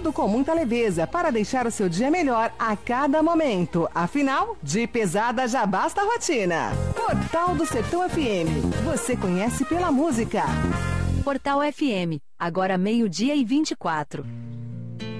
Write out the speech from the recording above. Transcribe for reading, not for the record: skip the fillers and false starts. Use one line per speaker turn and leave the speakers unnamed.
Tudo com muita leveza para deixar o seu dia melhor a cada momento. Afinal, de pesada já basta a rotina. Portal do Sertão FM. Você conhece pela música.
Portal FM. Agora 12:24.